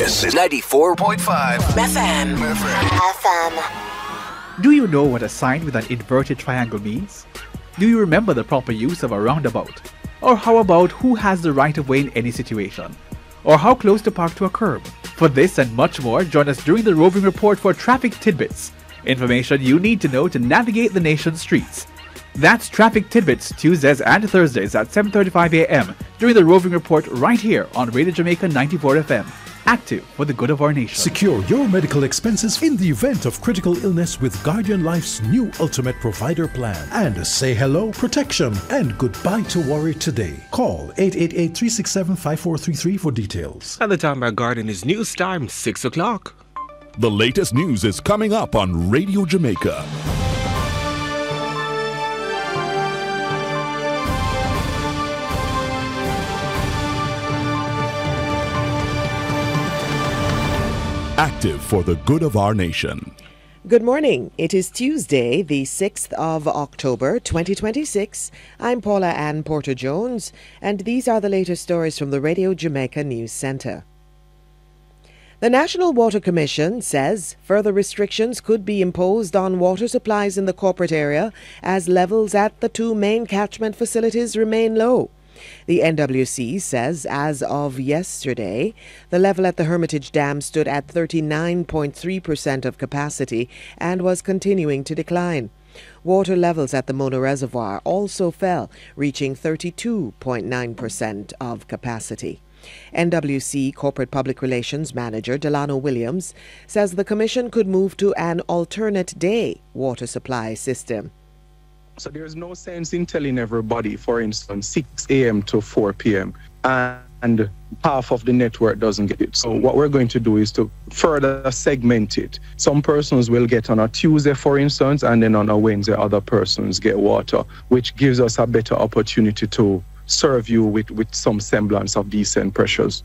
This is 94.5 FM. Do you know what a sign with an inverted triangle means? Do you remember the proper use of a roundabout? Or how about who has the right of way in any situation? Or how close to park to a curb? For this and much more, join us during the Roving Report for Traffic Tidbits. Information you need to know to navigate the nation's streets. That's Traffic Tidbits, Tuesdays and Thursdays at 7:35 a.m. during the Roving Report right here on Radio Jamaica 94 FM. Active for the good of our nation. Secure your medical expenses in the event of critical illness with Guardian Life's new Ultimate Provider Plan. And say hello, protection, and goodbye to worry today. Call 888-367-5433 for details. And the time by Guardian is news time, 6 o'clock. The latest news is coming up on Radio Jamaica. Active for the good of our nation. Good morning. It is Tuesday, the 6th of October, 2026. I'm Paula Ann Porter-Jones, and these are the latest stories from the Radio Jamaica News Centre. The National Water Commission says further restrictions could be imposed on water supplies in the corporate area as levels at the two main catchment facilities remain low. The NWC says as of yesterday, the level at the Hermitage Dam stood at 39.3% of capacity and was continuing to decline. Water levels at the Mona Reservoir also fell, reaching 32.9% of capacity. NWC Corporate Public Relations Manager Delano Williams says the Commission could move to an alternate day water supply system. So there's no sense in telling everybody, for instance, 6 a.m. to 4 p.m. and half of the network doesn't get it. So what we're going to do is to further segment it. Some persons will get on a Tuesday, for instance, and then on a Wednesday, other persons get water, which gives us a better opportunity to serve you with some semblance of decent pressures.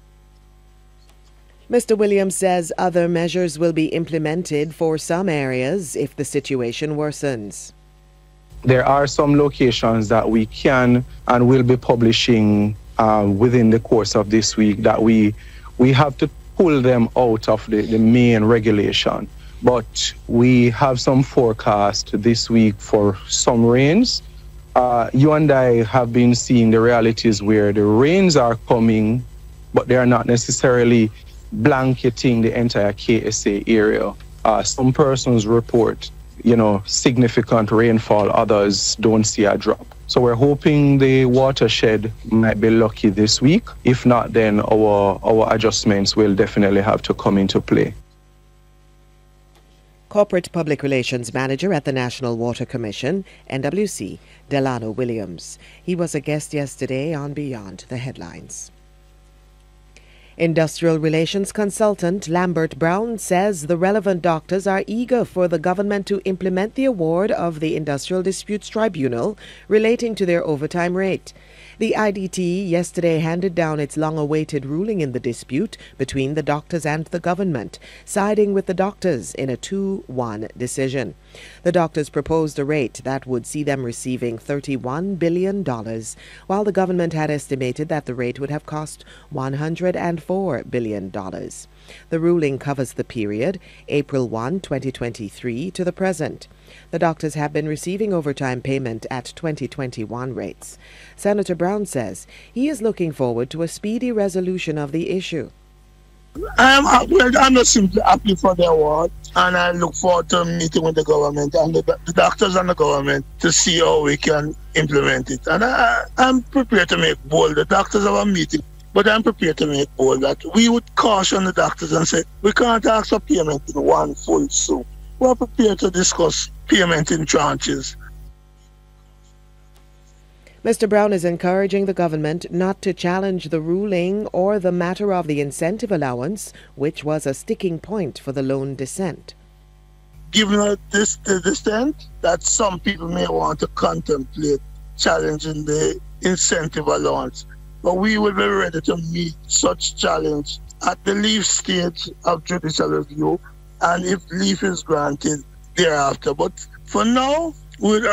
Mr. Williams says other measures will be implemented for some areas if the situation worsens. There are some locations that we can and will be publishing within the course of this week that we have to pull them out of the main regulation. But we have some forecast this week for some rains. You and I have been seeing the realities where the rains are coming, but they are not necessarily blanketing the entire KSA area. Some persons report significant rainfall, others don't see a drop. So we're hoping the watershed might be lucky this week. If not, then our adjustments will definitely have to come into play. Corporate Public Relations Manager at the National Water Commission, NWC, Delano Williams. He was a guest yesterday on Beyond the Headlines. Industrial Relations Consultant Lambert Brown says the relevant doctors are eager for the government to implement the award of the Industrial Disputes Tribunal relating to their overtime rate. The IDT yesterday handed down its long-awaited ruling in the dispute between the doctors and the government, siding with the doctors in a 2-1 decision. The doctors proposed a rate that would see them receiving $31 billion, while the government had estimated that the rate would have cost $104 billion. The ruling covers the period April 1, 2023 to the present. The doctors have been receiving overtime payment at 2021 rates. Senator Brown says he is looking forward to a speedy resolution of the issue. I'm just simply happy for the award, and I look forward to meeting with the government and the doctors and the government to see how we can implement it. And I'm prepared to make bold. The doctors have a meeting, but I'm prepared to make bold that we would caution the doctors and say, we can't ask for payment in one full swoop. We're prepared to discuss payment in tranches. Mr. Brown is encouraging the government not to challenge the ruling or the matter of the incentive allowance, which was a sticking point for the loan dissent. Given the dissent, that some people may want to contemplate challenging the incentive allowance, but we will be ready to meet such challenge at the leave stage of judicial review, and if leave is granted thereafter. But for now, we'll